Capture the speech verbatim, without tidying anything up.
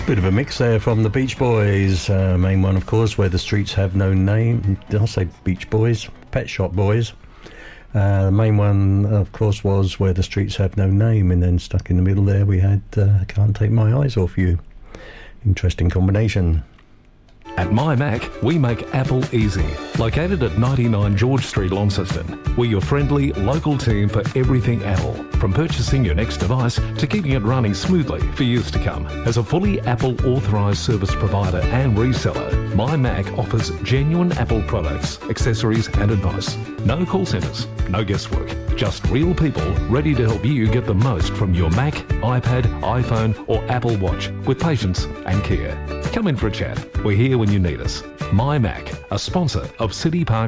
Bit of a mix there from the Beach Boys. Uh, main one, of course, Where the Streets Have No Name. Did I say Beach Boys? Pet Shop Boys. Uh, the main one, of course, was Where the Streets Have No Name. And then stuck in the middle there, we had uh, Can't Take My Eyes Off You. Interesting combination. At My Mac, we make Apple easy. Located at ninety-nine George Street, Launceston, we're your friendly, local team for everything Apple. From purchasing your next device to keeping it running smoothly for years to come. As a fully Apple authorised service provider and reseller, My Mac offers genuine Apple products, accessories and advice. No call centres, no guesswork. Just real people ready to help you get the most from your Mac, iPad, iPhone or Apple Watch with patience and care. Come in for a chat. We're here when you need us. My Mac, a sponsor of City Park